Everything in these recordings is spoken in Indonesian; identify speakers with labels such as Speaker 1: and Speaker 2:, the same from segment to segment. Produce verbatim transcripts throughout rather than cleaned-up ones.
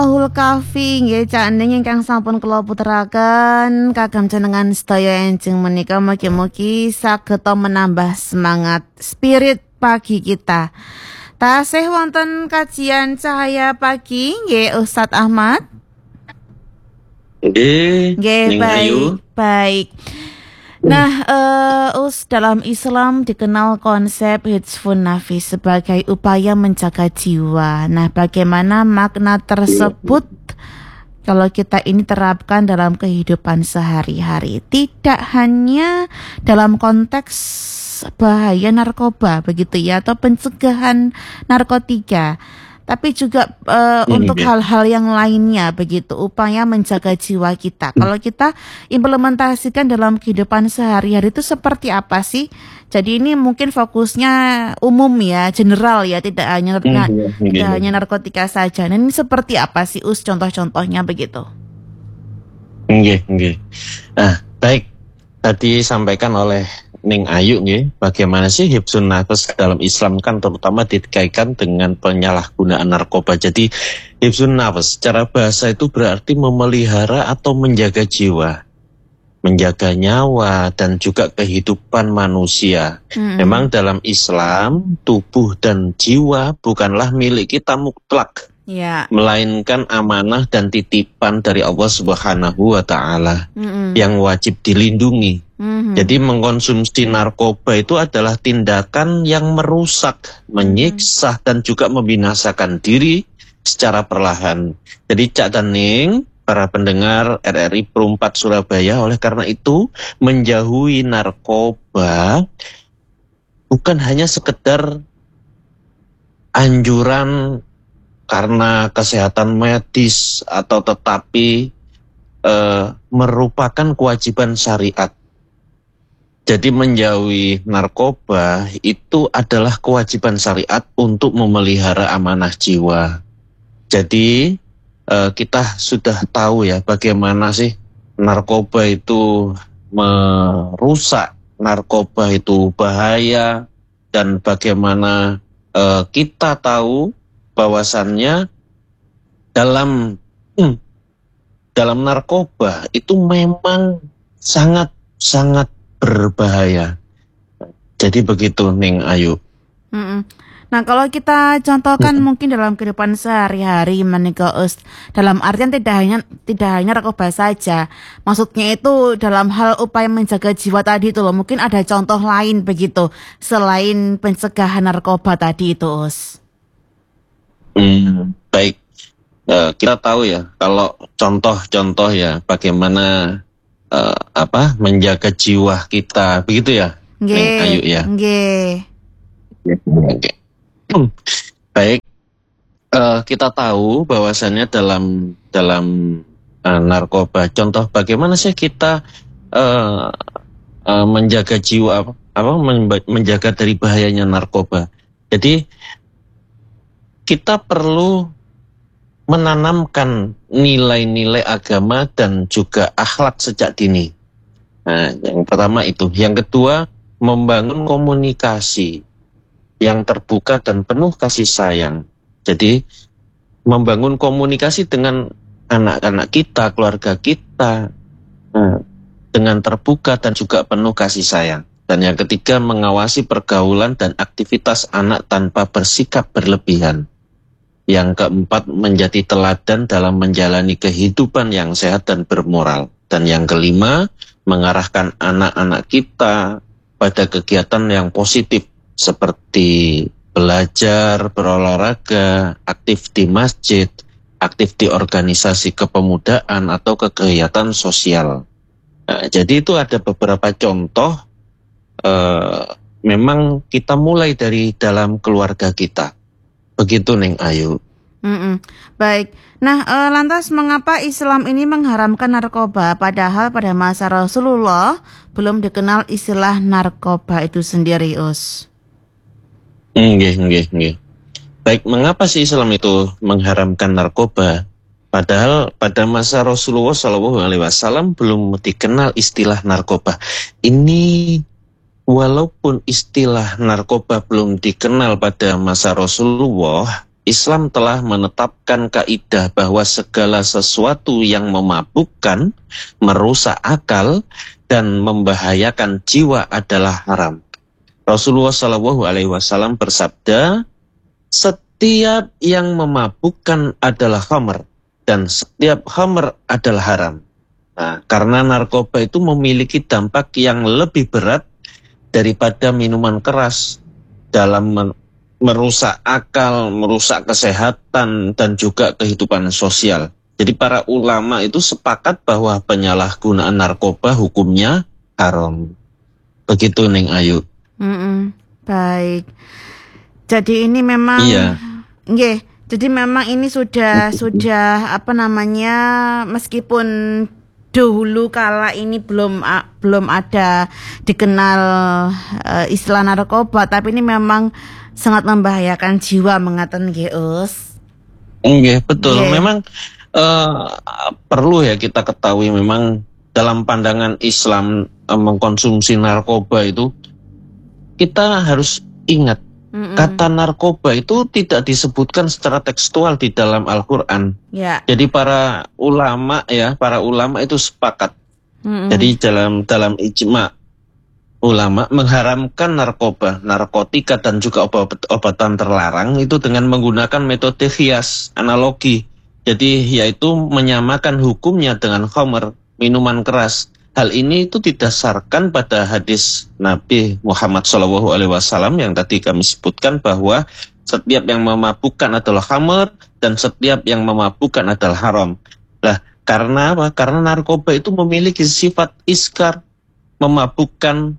Speaker 1: Surahul Kahfi nggih Cak Ning ingkang sampun kula puteraken kagem jenengan sedaya enjing menika mugi-mugi saged menambah semangat spirit pagi kita. Tasih wonten kajian cahaya pagi nggih Ustadz Ahmad.
Speaker 2: Nggih,
Speaker 1: Nggih
Speaker 2: Ning
Speaker 1: baik,
Speaker 2: Ayu.
Speaker 1: baik. Nah, uh, us dalam Islam dikenal konsep hifdzun nafis sebagai upaya menjaga jiwa. Nah, bagaimana makna tersebut kalau kita ini terapkan dalam kehidupan sehari-hari? Tidak hanya dalam konteks bahaya narkoba begitu ya, atau pencegahan narkotika, tapi juga uh,
Speaker 2: Hmm,
Speaker 1: untuk
Speaker 2: nggih.
Speaker 1: hal-hal yang lainnya begitu, upaya menjaga jiwa kita. Kalau kita implementasikan dalam kehidupan sehari-hari itu seperti apa sih? Jadi ini mungkin fokusnya umum ya, general ya, tidak hanya
Speaker 2: Hmm,
Speaker 1: na-
Speaker 2: nggih,
Speaker 1: tidak
Speaker 2: nggih.
Speaker 1: hanya narkotika saja. Nah, ini seperti apa sih Us contoh-contohnya begitu?
Speaker 2: Nggih, nggih. Nah, baik. Tadi sampaikan oleh Ning Ayu nggih, bagaimana sih hifdzun nafas dalam Islam kan terutama dikaitkan dengan penyalahgunaan narkoba. Jadi hifdzun nafas secara bahasa itu berarti memelihara atau menjaga jiwa, menjaga nyawa dan juga kehidupan manusia.
Speaker 1: Mm-mm.
Speaker 2: Memang dalam Islam tubuh dan jiwa bukanlah milik kita mutlak,
Speaker 1: Ya.
Speaker 2: melainkan amanah dan titipan dari Allah Subhanahu wa Ta'ala
Speaker 1: Mm-mm.
Speaker 2: yang wajib dilindungi.
Speaker 1: Mhm.
Speaker 2: Jadi mengkonsumsi narkoba itu adalah tindakan yang merusak, menyiksa dan juga membinasakan diri secara perlahan. Jadi Cak dan Ning, para pendengar R R I Perumpat Surabaya, oleh karena itu menjauhi narkoba bukan hanya sekedar anjuran karena kesehatan medis atau tetapi eh, merupakan kewajiban syariat. Jadi menjauhi narkoba itu adalah kewajiban syariat untuk memelihara amanah jiwa. Jadi eh, kita sudah tahu ya bagaimana sih narkoba itu merusak, narkoba itu bahaya, dan bagaimana eh, kita tahu bahwasannya dalam hmm, dalam narkoba itu memang sangat sangat berbahaya. Jadi begitu Ning Ayu.
Speaker 1: Mm-mm. Nah, kalau kita contohkan mungkin dalam kehidupan sehari-hari menika Us, dalam artian tidak hanya tidak hanya narkoba saja. Maksudnya itu dalam hal upaya menjaga jiwa tadi itu loh. Mungkin ada contoh lain begitu selain pencegahan narkoba tadi itu Us.
Speaker 2: Hmm, baik. Eh, kita tahu ya kalau contoh-contoh ya bagaimana eh, apa menjaga jiwa kita, begitu ya Ning Ayu
Speaker 1: Nggih,
Speaker 2: ya.
Speaker 1: nggih.
Speaker 2: Oke. Hmm, baik. Eh, kita tahu bahwasannya dalam dalam eh, narkoba, contoh bagaimana sih kita eh, eh, menjaga jiwa apa, apa men- menjaga dari bahayanya narkoba. Jadi kita perlu menanamkan nilai-nilai agama dan juga akhlak sejak dini. Nah, yang pertama itu. Yang kedua, membangun komunikasi yang terbuka dan penuh kasih sayang. Jadi, membangun komunikasi dengan anak-anak kita, keluarga kita, nah, dengan terbuka dan juga penuh kasih sayang. Dan yang ketiga, mengawasi pergaulan dan aktivitas anak tanpa bersikap berlebihan. Yang keempat, menjadi teladan dalam menjalani kehidupan yang sehat dan bermoral. Dan yang kelima, mengarahkan anak-anak kita pada kegiatan yang positif seperti belajar, berolahraga, aktif di masjid, aktif di organisasi kepemudaan atau kegiatan sosial. Nah, jadi itu ada beberapa contoh, eh, memang kita mulai dari dalam keluarga kita. Begitu Ning Ayu.
Speaker 1: Mm-mm. Baik. Nah, eh, lantas mengapa Islam ini mengharamkan narkoba padahal pada masa Rasulullah belum dikenal istilah narkoba itu sendiri, Us?
Speaker 2: Nggih, nggih, nggih. Baik, mengapa sih Islam itu mengharamkan narkoba? Padahal pada masa Rasulullah Shallallahu Alaihi Wasallam belum dikenal istilah narkoba. Ini walaupun istilah narkoba belum dikenal pada masa Rasulullah, Islam telah menetapkan kaidah bahwa segala sesuatu yang memabukkan, merusak akal, dan membahayakan jiwa adalah haram. Rasulullah shallallahu alaihi wasallam bersabda, setiap yang memabukkan adalah khamr, dan setiap khamr adalah haram. Nah, karena narkoba itu memiliki dampak yang lebih berat daripada minuman keras dalam men- merusak akal, merusak kesehatan, dan juga kehidupan sosial. Jadi para ulama itu sepakat bahwa penyalahgunaan narkoba hukumnya haram. Begitu Ning Ayu.
Speaker 1: Mm-mm. Baik. Jadi ini memang,
Speaker 2: Iya.
Speaker 1: nggih. Jadi memang ini sudah sudah apa namanya, meskipun dahulu kala ini belum a- belum ada dikenal uh, istilah narkoba, tapi ini memang sangat membahayakan jiwa mengatakan nggih, Us.
Speaker 2: Iya, betul.
Speaker 1: Nggih.
Speaker 2: Memang eh, perlu ya kita ketahui memang dalam pandangan Islam eh, mengkonsumsi narkoba itu kita harus ingat
Speaker 1: Mm-mm.
Speaker 2: kata narkoba itu tidak disebutkan secara tekstual di dalam Al-Quran.
Speaker 1: Ya.
Speaker 2: Jadi para ulama ya, para ulama itu sepakat.
Speaker 1: Mm-mm.
Speaker 2: Jadi dalam dalam ijma ulama mengharamkan narkoba, narkotika dan juga obat-obatan terlarang itu dengan menggunakan metode qiyas, analogi. Jadi yaitu menyamakan hukumnya dengan khamr, minuman keras. Hal ini itu didasarkan pada hadis Nabi Muhammad shallallahu alaihi wasallam yang tadi kami sebutkan bahwa setiap yang memabukkan adalah khamr dan setiap yang memabukkan adalah haram. Lah, karena apa? Karena narkoba itu memiliki sifat iskar, memabukkan,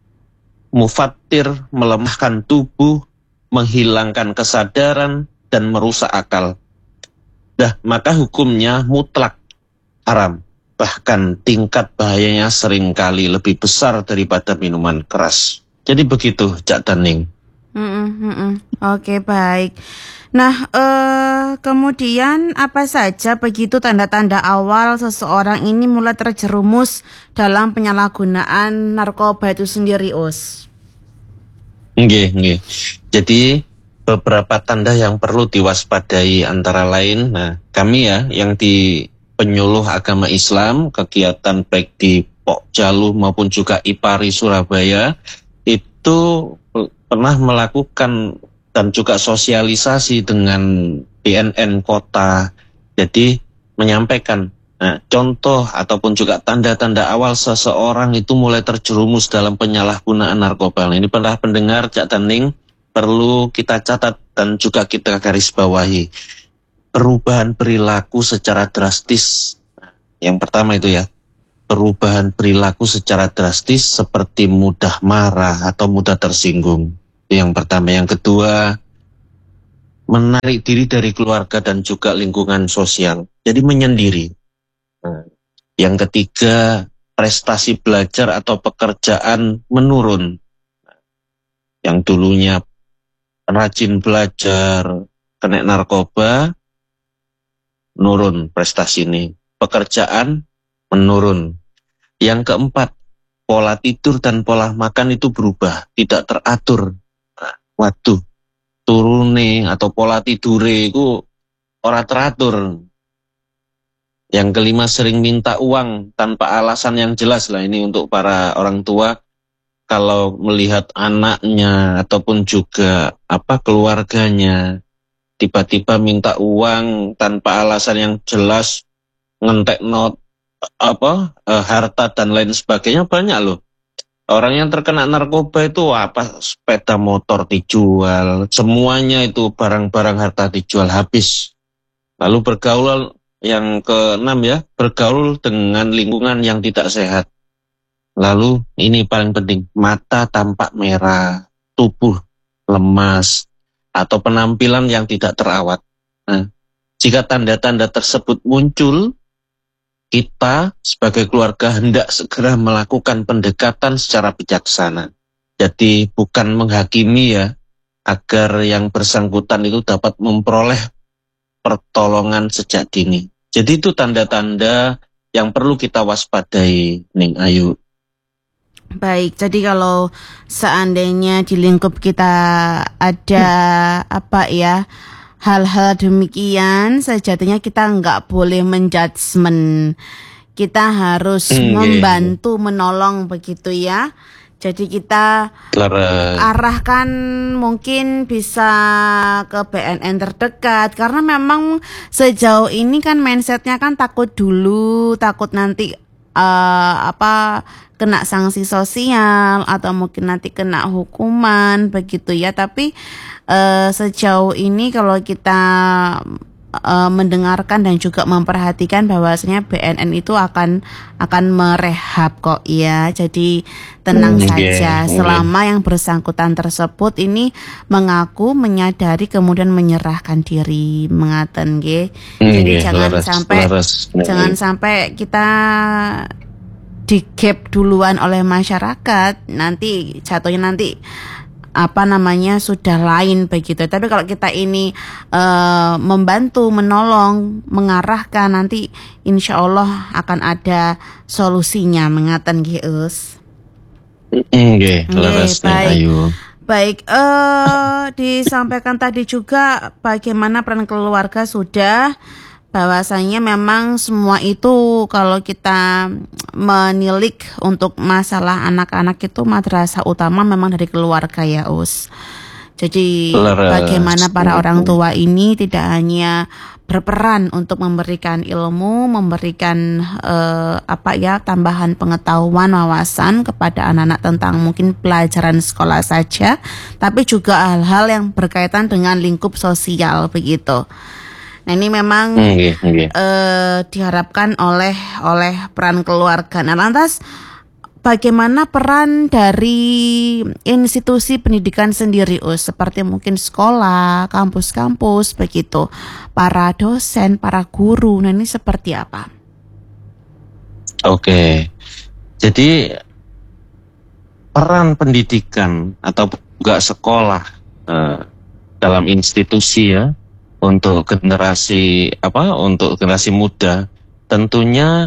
Speaker 2: mufattir, melemahkan tubuh, menghilangkan kesadaran, dan merusak akal. Dah, maka hukumnya mutlak haram. Bahkan tingkat bahayanya seringkali lebih besar daripada minuman keras. Jadi begitu, Cak Daning.
Speaker 1: Mm-mm, mm-mm. Oke, baik. Nah, eh, kemudian apa saja begitu tanda-tanda awal seseorang ini mulai terjerumus dalam penyalahgunaan narkoba itu sendiri, Us?
Speaker 2: Nggih, nggih. Jadi beberapa tanda yang perlu diwaspadai antara lain, nah kami ya yang di penyuluh agama Islam, kegiatan baik di Pokjalu maupun juga Ipari Surabaya itu pernah melakukan dan juga sosialisasi dengan B N N kota. Jadi menyampaikan nah, contoh ataupun juga tanda-tanda awal seseorang itu mulai terjerumus dalam penyalahgunaan narkoba. Ini pernah pendengar Cak Daning perlu kita catat dan juga kita garis bawahi. Perubahan perilaku secara drastis. Yang pertama itu ya, perubahan perilaku secara drastis seperti mudah marah atau mudah tersinggung. Itu yang pertama. Yang kedua, menarik diri dari keluarga dan juga lingkungan sosial. Jadi menyendiri. Nah, yang ketiga, prestasi belajar atau pekerjaan menurun. Yang dulunya rajin belajar, kena narkoba, menurun prestasi ini. Pekerjaan menurun. Yang keempat, pola tidur dan pola makan itu berubah, tidak teratur. Nah, waduh, turune atau pola tidure itu ora teratur. Yang kelima, sering minta uang tanpa alasan yang jelas. Lah ini untuk para orang tua kalau melihat anaknya ataupun juga apa keluarganya tiba-tiba minta uang tanpa alasan yang jelas, ngentek not apa eh, harta dan lain sebagainya, banyak loh. Orang yang terkena narkoba itu apa, sepeda motor dijual, semuanya itu barang-barang harta dijual habis. Lalu bergaul, yang keenam ya, bergaul dengan lingkungan yang tidak sehat. Lalu ini paling penting, mata tampak merah, tubuh lemas, atau penampilan yang tidak terawat. Nah, jika tanda-tanda tersebut muncul, kita sebagai keluarga hendak segera melakukan pendekatan secara bijaksana. Jadi bukan menghakimi ya, agar yang bersangkutan itu dapat memperoleh pertolongan sejak dini. Jadi itu tanda-tanda yang perlu kita waspadai, Ning Ayu.
Speaker 1: Baik, jadi kalau seandainya di lingkup kita ada apa ya, hal-hal demikian sejatinya kita nggak boleh menjudgment. Kita harus
Speaker 2: Hmm, nggih.
Speaker 1: membantu, menolong begitu ya. Jadi kita
Speaker 2: Leres.
Speaker 1: arahkan mungkin bisa ke B N N terdekat karena memang sejauh ini kan mindsetnya kan takut dulu, takut nanti eh, apa kena sanksi sosial atau mungkin nanti kena hukuman begitu ya. Tapi eh, sejauh ini kalau kita eh, mendengarkan dan juga memperhatikan bahwasanya B N N itu akan akan merehab kok ya. Jadi tenang
Speaker 2: Hmm,
Speaker 1: saja
Speaker 2: nggih,
Speaker 1: selama yang bersangkutan tersebut ini mengaku, menyadari kemudian menyerahkan diri, mengaten nggih.
Speaker 2: Hmm,
Speaker 1: Jadi
Speaker 2: nggih,
Speaker 1: jangan
Speaker 2: leres,
Speaker 1: sampai
Speaker 2: leres.
Speaker 1: jangan sampai kita di gap duluan oleh masyarakat, nanti jatuhnya nanti apa namanya sudah lain begitu. Tapi kalau kita ini eh, membantu, menolong, mengarahkan, nanti insya Allah akan ada solusinya, mengaten nggih Us.
Speaker 2: Hmm, nggih,
Speaker 1: Nggih,
Speaker 2: leres Neng
Speaker 1: baik.
Speaker 2: Ayu.
Speaker 1: Baik, eh disampaikan tadi juga bagaimana peran keluarga sudah, bahwasanya memang semua itu kalau kita menilik untuk masalah anak-anak itu madrasah utama memang dari keluarga ya Us. Jadi
Speaker 2: Leres.
Speaker 1: bagaimana para orang tua ini tidak hanya berperan untuk memberikan ilmu, memberikan eh, apa ya tambahan pengetahuan, wawasan kepada anak-anak tentang mungkin pelajaran sekolah saja, tapi juga hal-hal yang berkaitan dengan lingkup sosial begitu. Nah ini memang
Speaker 2: Hmm, nggih, nggih.
Speaker 1: eh, diharapkan oleh oleh peran keluarga. Nah lantas bagaimana peran dari institusi pendidikan sendiri Us, seperti mungkin sekolah, kampus-kampus begitu, para dosen, para guru. Nah ini seperti apa?
Speaker 2: Oke. Jadi peran pendidikan atau juga sekolah eh, dalam institusi ya untuk generasi apa untuk generasi muda tentunya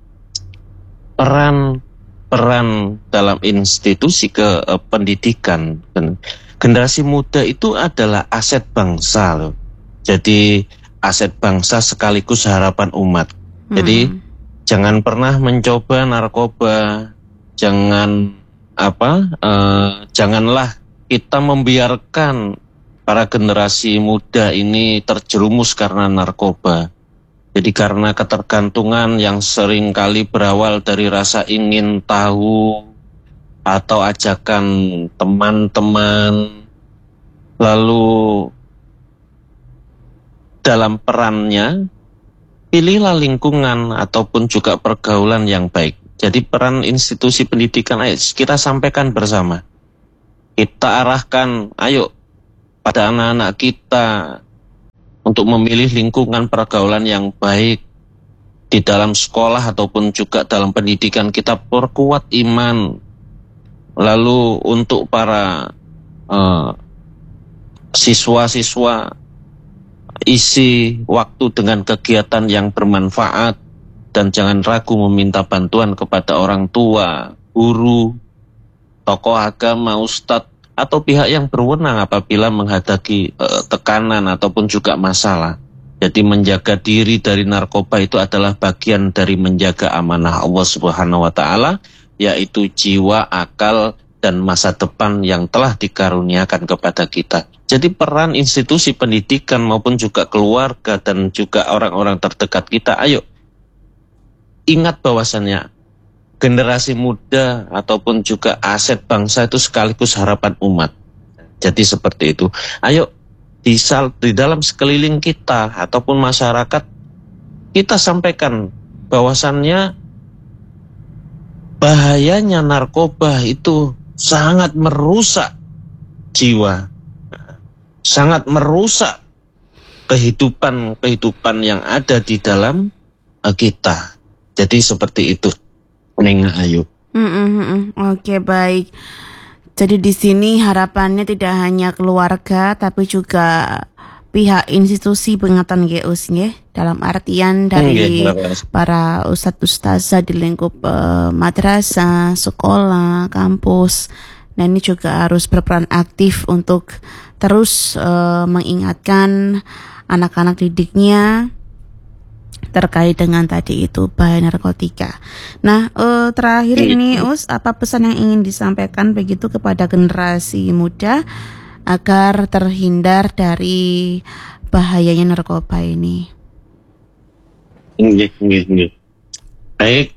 Speaker 2: peran peran dalam institusi ke eh, pendidikan dan generasi muda itu adalah aset bangsa loh. Jadi aset bangsa sekaligus harapan umat. Jadi
Speaker 1: Hmm.
Speaker 2: jangan pernah mencoba narkoba, jangan apa eh, janganlah kita membiarkan para generasi muda ini terjerumus karena narkoba. Jadi karena ketergantungan yang sering kali berawal dari rasa ingin tahu atau ajakan teman-teman, lalu dalam perannya pilihlah lingkungan ataupun juga pergaulan yang baik. Jadi peran institusi pendidikan, ayo kita sampaikan bersama. Kita arahkan, ayo pada anak-anak kita untuk memilih lingkungan pergaulan yang baik di dalam sekolah ataupun juga dalam pendidikan. Kita perkuat iman. Lalu untuk para uh, siswa-siswa, isi waktu dengan kegiatan yang bermanfaat dan jangan ragu meminta bantuan kepada orang tua, guru, tokoh agama, ustadz atau pihak yang berwenang apabila menghadapi uh, tekanan ataupun juga masalah. Jadi menjaga diri dari narkoba itu adalah bagian dari menjaga amanah Allah Subhanahu wa taala, yaitu jiwa, akal dan masa depan yang telah dikaruniakan kepada kita. Jadi peran institusi pendidikan maupun juga keluarga dan juga orang-orang terdekat kita, ayo ingat bahwasannya generasi muda ataupun juga aset bangsa itu sekaligus harapan umat. Jadi seperti itu. Ayo di, sal, di dalam sekeliling kita ataupun masyarakat kita sampaikan bahwasannya bahayanya narkoba itu sangat merusak jiwa, sangat merusak kehidupan-kehidupan yang ada di dalam uh, kita. Jadi seperti itu. Neng Ayu.
Speaker 1: Mm-mm-mm. Oke, baik. Jadi di sini harapannya tidak hanya keluarga tapi juga pihak institusi pengingatan G U S nggih, dalam artian dari
Speaker 2: Nggih,
Speaker 1: para ustadz ustazah di lingkup eh, madrasah, sekolah, kampus Nah, ini juga harus berperan aktif untuk terus uh, mengingatkan anak-anak didiknya terkait dengan tadi itu bahaya narkotika. Nah, uh, terakhir ini Us, apa pesan yang ingin disampaikan begitu kepada generasi muda agar terhindar dari bahayanya narkoba ini?
Speaker 2: Nggih, nggih, nggih. Baik,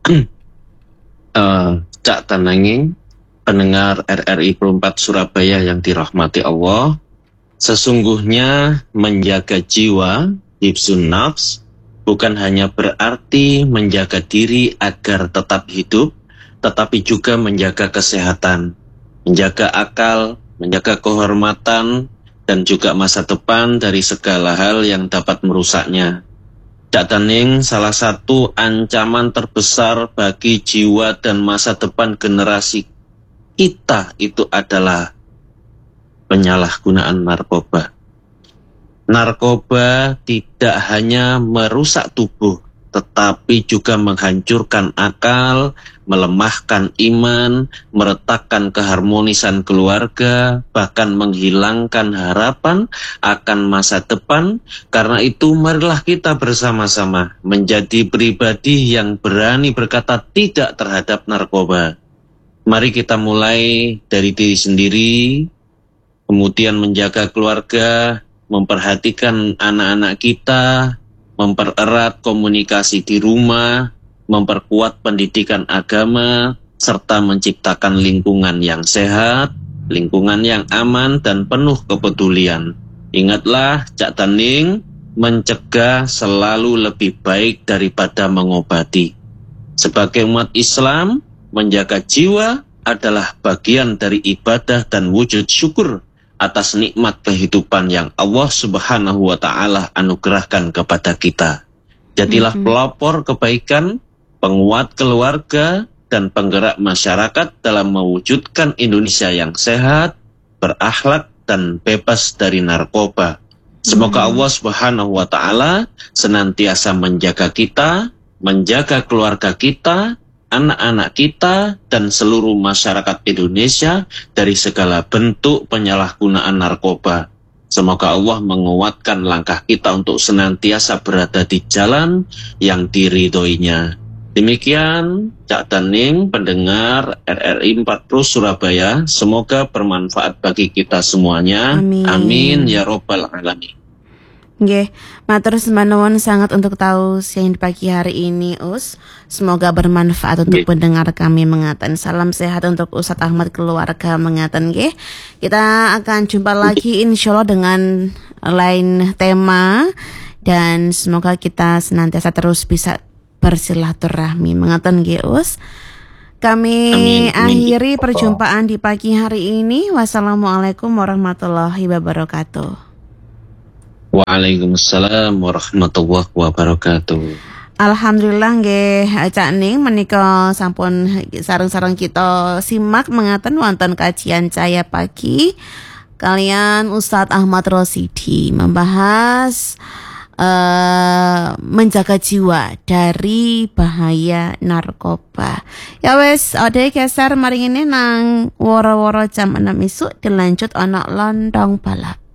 Speaker 2: uh, Cak Tananging, pendengar R R I Pro empat Surabaya yang dirahmati Allah, sesungguhnya menjaga jiwa, hifzun nafs, bukan hanya berarti menjaga diri agar tetap hidup, tetapi juga menjaga kesehatan, menjaga akal, menjaga kehormatan, dan juga masa depan dari segala hal yang dapat merusaknya. Cak Taning, salah satu ancaman terbesar bagi jiwa dan masa depan generasi kita itu adalah penyalahgunaan narkoba. Narkoba tidak hanya merusak tubuh, tetapi juga menghancurkan akal, melemahkan iman, meretakkan keharmonisan keluarga, bahkan menghilangkan harapan akan masa depan. Karena itu marilah kita bersama-sama menjadi pribadi yang berani berkata tidak terhadap narkoba. Mari kita mulai dari diri sendiri, kemudian menjaga keluarga, memperhatikan anak-anak kita, mempererat komunikasi di rumah, memperkuat pendidikan agama, serta menciptakan lingkungan yang sehat, lingkungan yang aman dan penuh kepedulian. Ingatlah, Cak Taning, mencegah selalu lebih baik daripada mengobati. Sebagai umat Islam, menjaga jiwa adalah bagian dari ibadah dan wujud syukur atas nikmat kehidupan yang Allah Subhanahu wa Ta'ala anugerahkan kepada kita. Jadilah mm-hmm. pelopor kebaikan, penguat keluarga, dan penggerak masyarakat dalam mewujudkan Indonesia yang sehat, berakhlak, dan bebas dari narkoba. Semoga mm-hmm. Allah Subhanahu wa Ta'ala senantiasa menjaga kita, menjaga keluarga kita, anak-anak kita, dan seluruh masyarakat Indonesia dari segala bentuk penyalahgunaan narkoba. Semoga Allah menguatkan langkah kita untuk senantiasa berada di jalan yang diridhoinya. Demikian Cak Taning, pendengar R R I empat Pro Surabaya. Semoga bermanfaat bagi kita semuanya.
Speaker 1: Amin,
Speaker 2: Amin ya Rabbal Alamin.
Speaker 1: Nggih, matur sembah nuwun sangat untuk tahu siang di pagi hari ini, Us. Semoga bermanfaat untuk
Speaker 2: Nggih.
Speaker 1: pendengar kami mengaten. Salam sehat untuk Ustadz Ahmad keluarga mengaten, nggih. Kita akan jumpa lagi insyaallah dengan lain tema, dan semoga kita senantiasa terus bisa bersilaturahmi mengaten, nggih, Us. Kami
Speaker 2: Amin, amin.
Speaker 1: akhiri perjumpaan di pagi hari ini. Wassalamualaikum warahmatullahi wabarakatuh.
Speaker 2: Waalaikumsalam warahmatullahi wabarakatuh.
Speaker 1: Alhamdulillah nggih Cak Ning menika sampun sareng-sareng kita simak mengaten wonten kajian Cahaya Pagi kalian Ustadz Ahmad Rosidi membahas uh, menjaga jiwa dari bahaya narkoba. Ya wes, ade geser mari ngene nang woro-woro jam enam isuk dilanjut ana lontong balap.